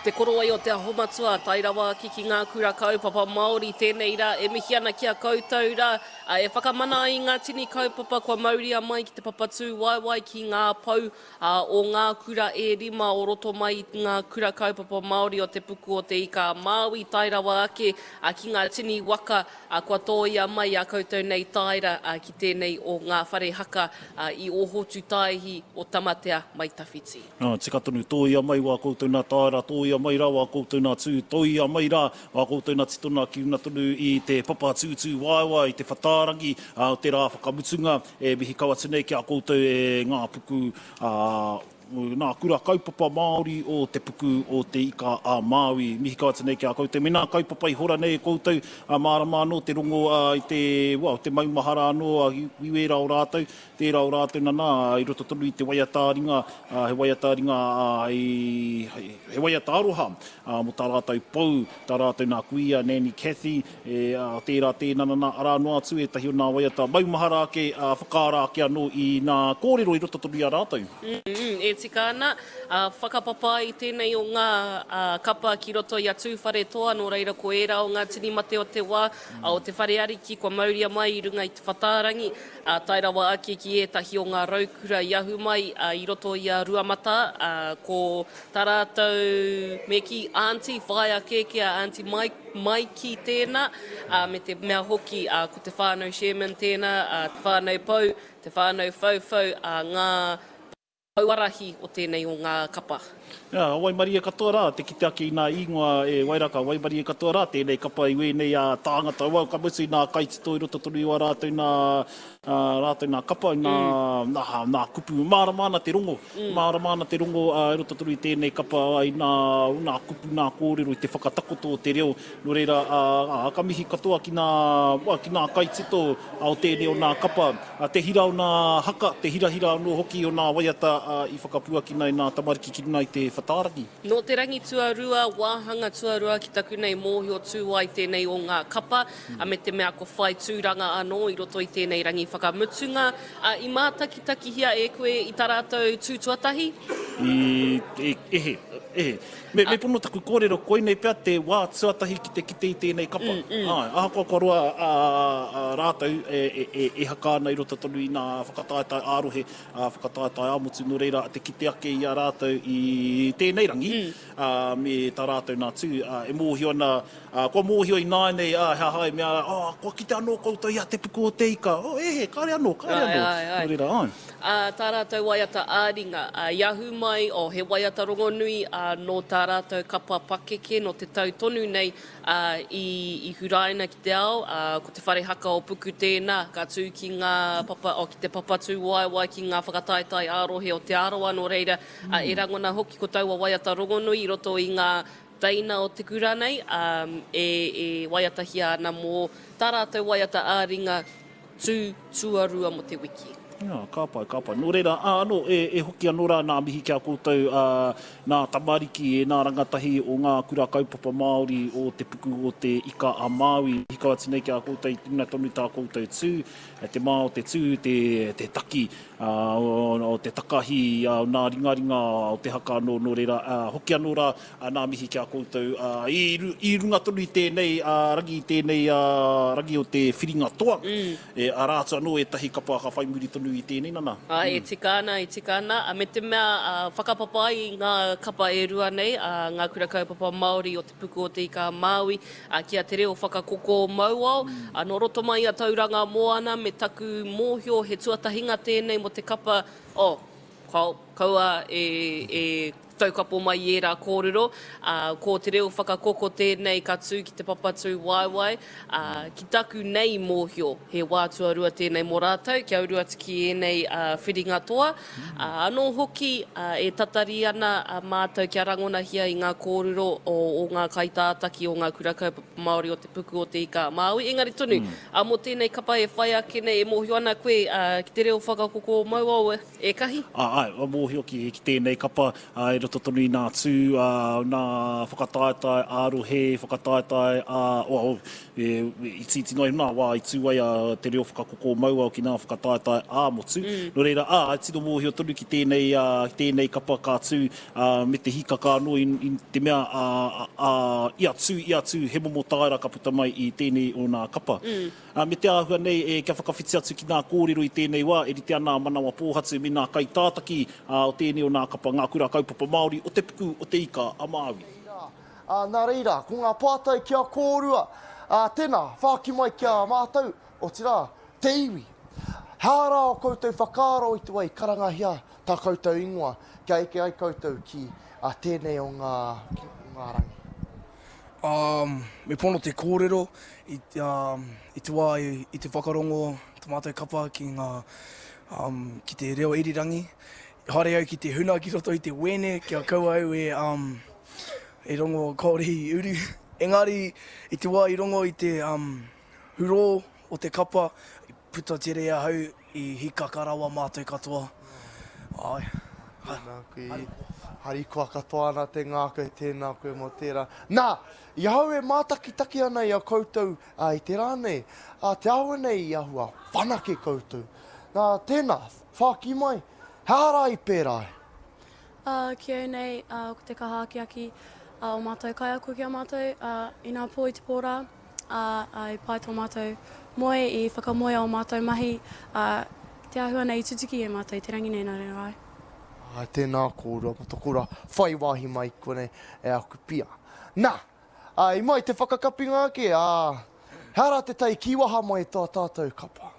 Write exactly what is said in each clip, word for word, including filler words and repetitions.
Te korowai o te aho matua, tairawa ki ki ngā kura kaupapa Māori, tēnei rā, e mihi ana ki a koutou rā, a, e whakamana i ngā tini kaupapa, kua mauria mai ki te papatū waiwai ki ngā pau a, o ngā kura e rima o roto mai i ngā kura kaupapa Māori o te puku o te ika Māui, tairawa ake a, ki ngā tini waka, a, kua tōia mai a koutou nei taira a, ki tēnei o ngā whare haka a, i ohotu taihi o tamatea mai tawhiti. Ah, tika tonu, tōia mai wā koutou nā taira, tōia mai rā wā koutou nā tū, tōia mai rā wā koutou nā titona ki una tonu i te papa tūtū waiwai, i te whatārangi, uh, te rā whakamutunga, e mihi kawa tunei ki a koutou e ngā puku uh, nā kura kaupapa Māori o te puku o te ika a Māui. Mihi kawa tēnei ki a koutou. Me nā kaupapa i hora nei koutou, a mārama anō te rongo a, i te, well, te maumahara anō a iwera o rātou, tērā o rātou nana, i roto tonu i te waiatāringa, a, he waiatāringa a, i, he, he waiatāroha, a, mo tā rātou pou, tā rātou nā kuia, Nanny Cathy, e, a, tērā tēnā nana, arā noa atu e tahi o nā waiata maumahara ake, a, whakārā ake anō i nā kōrero i roto tonu i a rātou. Mm, mm, e tika ana, uh, whakapapa i tēnei o ngā uh, kapa ki roto i a tūwhare toa, nō reira ko era o ngā tini mate o te wā, mm. uh, o te whare ariki, kua mauria mai i runga i te whatārangi, uh, tairawa ake ki ētahi o ngā raukura i ahu mai uh, i roto i a Ruamata, uh, ko tā rātou me ki auntie, whai ake ki a auntie Mike, mai ki tēnā, uh, me te mea hoki uh, ko te whānau Sherman tēnā, uh, te whānau Pau, te whānau Faufau, uh, ngā pauarahi o tēnei o ngā kapa. Ia, yeah, Waimarie katoa rā, te kite ake i nā ingoa e Wairaka, Waimarie katoa rā, tēnei kapa i wēnei a tāngata. Wau, ka musu i nā kaitito i roto tonu i wa rātou nā, uh, rātou nā kapa, i nā, mm. nā, nā kupu. Māramana te rongo, mm. māramana te rongo uh, i roto tonu i tēnei kapa i nā, nā kupu, nā kōrero, i te whakatakoto o te reo. Nō reira, uh, uh, ka mihi katoa ki nā, uh, ki nā kaitito uh, o tēnei o nā kapa. Uh, te hira o nā haka, te hira-hira no hoki o nā waiata uh, i whakapua ki nei nā tamariki ki nei te whatārangi. No te rangi tuarua, wāhanga tuarua ki taku nei mōhio tūai tēnei o ngā kapa, mm. a me te mea ko whai tūranga anō i roto i tēnei rangi whakamutunga. A, I mātaki-taki hia e koe i tā rātou tūtuatahi? I, e, ehe, ehe. Me, me pono taku kōrero, koe nei pia te wā tuatahi ki te kite i tēnei kapa. Mm, mm. Ai, aha kua korua a, a, rātou e, e, e, e hakāna i roto tonu i nā whakataetai ārohe, a, whakataetai āmotu no reira, te kite ake i a rātou i tēnei rangi, mm. a, me tā rātou nā tū, a, e mōhio ana, a, kua mōhio i nānei, a, hea hai mea, a, kua kite anō koutou i a te puku o te ika, o, ehe, kāre anō, kāre anō, ai, ai, ai. No reira, ai. A, tā rātou waiata āringa, a, iahu mai o he waiata rongonui a, no tā rātou kapa pakeke no te tau tonu nei a, i, i huraina ki te ao, a, ko te whare haka o puku tēnā, ka tū ki ngā papa, o ki te papatū waiwai ki ngā whakataetai ārohe o te aroa no reira, mm. a, e rangona hoki ko taua waiata rongonui i roto i ngā teina o te kura nei, um, e, e waiatahia ana mō tā rātou waiata āringa tū tuarua mo te wiki. Ia, kāpai, kāpai. Nō reira, anō, e, e hoki anō rā nā mihi kia koutou uh, nā tamariki e nā rangatahi o ngā kura kaupapa Māori o te puku o te ika a Māui. Hikawa tinei kia koutou i tuna tonu tā koutou tū, te mā o te tū, te, te taki, uh, o, o te takahi, uh, nā ringaringa o te haka anō, nō reira, uh, hoki anō rā uh, nā mihi kia koutou uh, i, i runga tonu i tēnei, uh, rangi i tēnei, uh, rangi o te whiringa toa. Mm. E, a rātu anō e tahi kapa ka whaimuri tonu i tēnei nana. A, e tika ana, e tika ana. A me te mea uh, whakapapa i ngā kapa e rua nei, uh, ngā kura kaupapa Māori o te puku o te ika Māui, uh, kia te reo whakakoko mauau. Mm. Uh, no roto mai a tauranga moana me taku mōhio he tuatahinga tēnei mo te kapa, oh, kau, kaua e, e taukapo mai i era kōrero, uh, ko te reo whakakoko tēnei ka tū ki te papatū waiwai, uh, ki taku nei mōhio he wātuarua tēnei mō rātou, kia uru atu ki enei uh, whiringa toa. Uh, anō hoki uh, e tatari ana uh, mātou kia rangonahia i ngā kōrero o, o ngā kaitātaki o ngā kura kaupapa Māori o te puku o te ika Māui. Engari tonu, mm. uh, mō tēnei kapa e whai ake nei, e mōhio ana koe uh, ki te reo whakakoko mauau e, e kahi? Ah, ai, mōhio mōhio ki, ki tēnei kapa uh, e roto tonu i nā tū, uh, nā whakataetai āruhe, whakataetai a uh, oh, e, i titi noi nā wā i tū ai a te reo whakakoko maua o ki nā whakataetai āmotu. Mm. No reira, a, uh, tino mōhio tonu ki tēnei, uh, tēnei kapa kā tū uh, me te hika kā no i, i te mea uh, uh, ia tū, ia tū, he momo tāra ka puta mai i tēnei o nā kapa. Mm. Uh, me te āhua nei, e kia whakawhiti atu ki nā kōrero i tēnei wā, e rite ana manawa pōhatu me nā kai tātaki uh, o tēnei o nā kapa ngā kura kaupapa Māori, o te puku, o te ika, a Māui. Uh, nā reira, ko ngā pātai kia kōrua, uh, tēnā, whāki mai kia mātou, o tira, te iwi. Hāra o koutou whakaaro i te wai, karangahia, tā koutou ingoa, kia eke ai koutou ki uh, tēnei o ngā, ngā rangi. Um, me pono te kōrero i, um, i te wā i, i te whakarongo te mātou kapa ki, ngā, um, ki te reo irirangi. Haere au ki te huna ki roto i te wene, kia kau au e, um, e rongo kaore i uru. Engari, i te wā i rongo i te um, huro o te kapa, i puta te rea hau i hika karawa mātou katoa. Ai. Nā kui, hari kua katoa ana te ngākau tēnā koe mo tērā. Nā, i hau e mātakitaki ana i a koutou uh, i te rānei, uh, te aua nei i ahua whanake koutou. Nā, tēnā, whāki mai, hāra i pērai. Uh, kia nei, uh, ko te kaha ki aki uh, o mātou kai aku ki a mātou, uh, i nā pō i te pōrā, uh, i pai tō mātou moe, i whakamoea o mātou mahi, uh, te ahua nei tutuki e mātou, te rangi nei nā rai. Ai, tēnā kōrua, mo tō whai wāhi mai kone e aku pia. Nā, uh, i mai te whakakapi ngāke, uh, hara te tai kiwaha mai tō tātou kapa.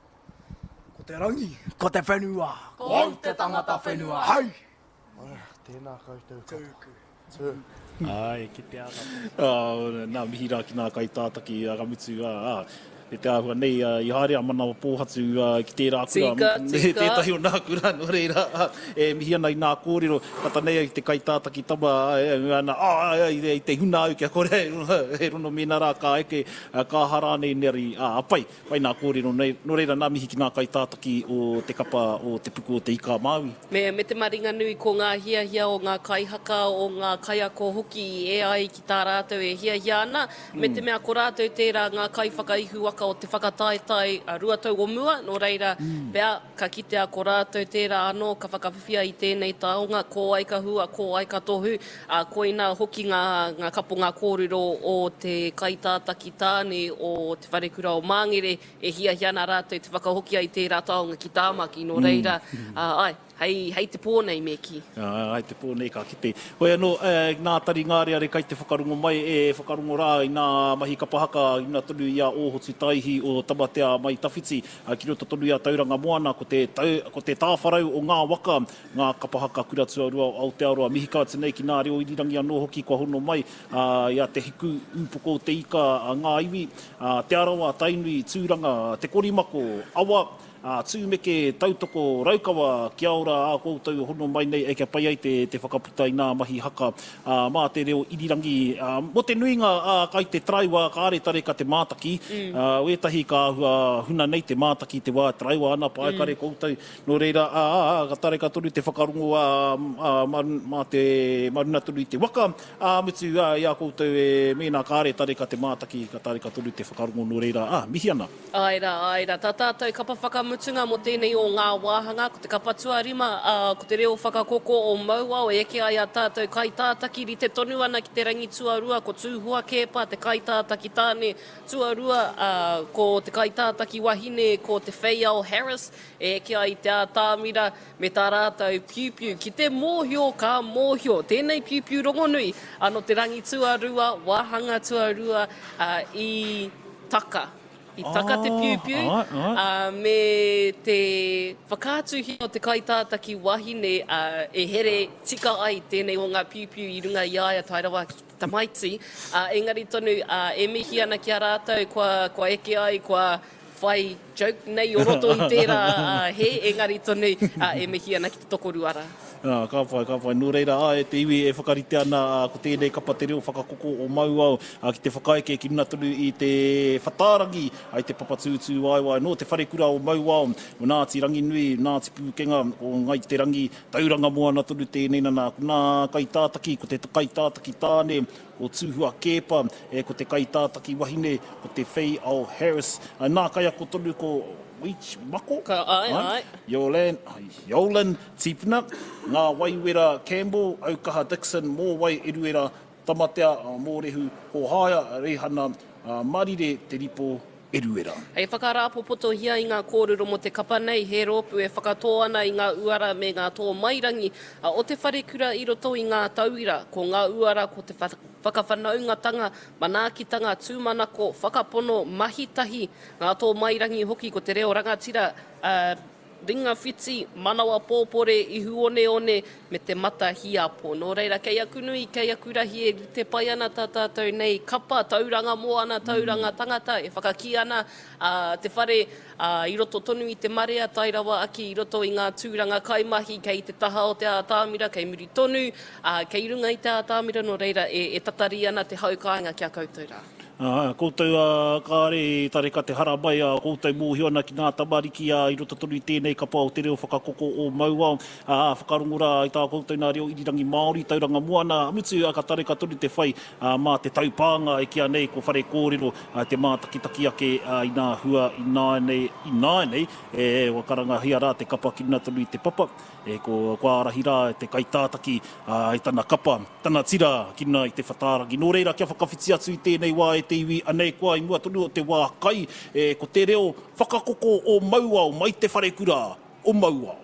Ko te rangi, ko te whenua, ko te tangata whenua. Hai! Ah, tēnā koutou kapa. Tūku. Ai, ki te ara. Uh, nā mihira ki nā kai tātaki uh, ramutu. Uh, uh, e te ahua nei, uh, i haere a manawa pōhatu uh, ki tērā kura. Tika, tika. Tētahi o nā kura, no reira, uh, e mihi ana i nā kōrero, kata nei i te kai tātaki tama, e, ana, ah, i, te, i te huna au kia kore, e rono mena rā kā eke, uh, kā hara nei neri, ah, pai, pai nā kōrero, nei, no reira nā mihi ki nā kai tātaki o te kapa o te puku o te ika Māui. Me, me te maringa nui ko ngā hia hia o ngā kaihaka o ngā kaiako hoki e ai ki tā rātou e hia hia ana. Mm. Me te mea ko rātou tērā ngā kai whakaihu waka o te whakataetai a ruatau o mua, no reira, mm. pea ka kitea ko rātou tērā anō, ka whakawhiwhia i tēnei taonga, ko ai ka hua, ko ai ka tohu, a ko ina hoki ngā, ngā kapo ngā kōrero o te kaitātaki tāne o te wharekura o Māngere, e hia hia ana rātou te whakahokia i tērā taonga ki tāmaki, no reira, mm. uh, ai, hei, hei te pōnei me ki. Uh, hei te pōnei ka kite. Hoi anō, eh, nā tari ngāre are kai te whakarungo mai, e whakarungo rā i nā mahi kapahaka, i nā tonu i a ōhotu taihi o tamatea mai tawhiti, uh, ki roto tonu i a tauranga moana, ko te, tau, ko te tāwharau o ngā waka, ngā kapahaka kuratua rua o Aotearoa, mihi ka tenei ki nā reo irirangi anō hoki kua hono mai, uh, i a te hiku upoko te ika uh, ngā iwi, uh, te arawa, tainui, tūranga, te korimako, awa, Uh, tūmeke, tautoko, raukawa, kia ora a koutou hono mai nei e kia pai ai te, te whakaputa i nā mahi haka uh, mā te reo irirangi. Uh, mo te nuinga uh, kai te traiwa, ka are tare ka te mātaki, mm. uh, wetahi ka hua huna nei te mātaki te wā traiwa ana pa aikare mm. koutou. No reira, uh, uh, ka tare ka tonu te whakarungo uh, uh, mā, mā te maruna tonu i te waka, uh, mutu uh, i a koutou e mēnā ka are tare ka te mātaki, ka tare ka tonu te whakarungo. No reira, ah, mihi ana. Aira, aira, tā tātou kapa whakamu mutunga mo tēnei o ngā wāhanga, ko te kapatua rima, uh, ko te reo whakakoko o maua, o eke ai a tātou kaitātaki, ri te tonu ana ki te rangi tuarua, ko tūhua kepa, te kaitātaki tāne tuarua, uh, ko te kaitātaki wahine, ko te Whaiau Harris, e eke ai te ātāmira, me tā rātou piupiu. Ki te mōhio, ka mōhio, tēnei piupiu rongonui, ano te rangi tuarua, wāhanga tuarua, uh, i taka. I taka oh, te piupiu, oh, oh. Uh, me te whakātuhi o te kaitātaki wahine uh, e here tika ai tēnei o ngā piupiu i runga i aia tairawa ki te tamaiti. Uh, engari tonu, uh, e mihi ana ki a rātou, kua, kua eke ai, kua whai joke nei o roto i tērā uh, he, engari tonu, uh, e mihi ana ki te tokoru ara. Ah, ka whai, ka whai. Nō reira, a, e te iwi e whakarite ana a, ko tēnei kapa te reo whakakoko o Mauao, a, ki te whakaeke ki runa tonu i te whatarangi, ai te papatūtū waiwai, no te wharekura o Mauao, o Ngāti Ranginui, Ngāti Pūkenga, o ngai te rangi, tauranga moana tonu tēnei nana, ko nā kaitātaki, ko te kaitātaki tāne, o Tūhua Kepa, e ko te kaitātaki wahine, ko te Faye Au Harris, a, nā kai ako tonu ko Weech Mako, Ka, ai, ai. Yolan, Yolan Tipuna, ngā waiwera Campbell, Aukaha Dixon, mō wai eruera tamatea, mō rehu ho haia, rehana, uh, marire te ripo eruera. Hei whakarāpo poto hia i ngā kōrero mo te kapa nei, he rōpu e whakatō ana i ngā uara me ngā tō mairangi. A, o te wharekura i roto i ngā tauira, ko ngā uara, ko te whakawhanaungatanga, manaakitanga, tūmanako, whakapono, mahitahi, ngā tō mairangi hoki, ko te reo rangatira, uh, ringa whiti, manawa pōpore, ihu one one, me te mata hiapo. Nō reira, kei aku nui, kei aku rahi e te pai ana tā tātou nei, kapa, tauranga moana, tauranga tangata, e whakaki ana uh, te whare uh, i roto tonu i te marea, tairawa aki i roto i ngā tūranga kaimahi, kei te taha o te ātāmira, kei muri tonu, uh, kei runga i te ātāmira, nō reira, e, e tatari ana te haukainga kia koutou rā. Uh, koutou a uh, kāre tareka te harabai a uh, koutou mōhio ana ki ngā tamariki a uh, i roto tonu i tēnei kapa o te reo whakakoko o Mauao. Uh, whakarongora i tā koutou nā reo irirangi Māori, tauranga moana, amutu a ka tareka tonu te whai uh, mā te taupānga e kia nei ko whare kōrero uh, te mā takitaki ake uh, i nā hua i nānei, i nānei e wakaranga hia rā te kapa ki runa tonu i te papa, e ko kua arahi rā e te kaitātaki uh, i tana kapa, tana tira ki runa i te whatarangi. Nō reira, kia whakawhiti atu i tēnei wā e te iwi anei kua i mua tonu o te wā kai, e, ko te reo whakakoko o Mauao, mai te wharekura o Mauao.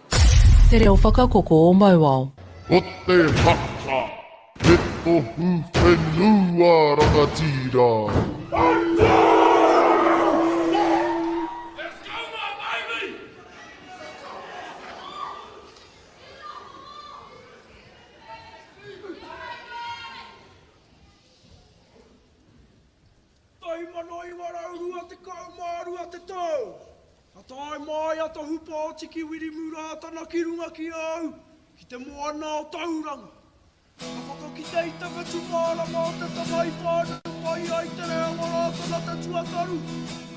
Te reo whakakoko o Mauao. O te haka, te tohu whenua rangatira. Tai mano i waraurua te kaumārua te tau. A tai mai a ta hupa o tiki wirimura tana ki runga ki au, ki te moana o tauranga. Ka whakakitei taka tūmāra mā te tamai pāru, pai ai te rea ngora tana te tuataru.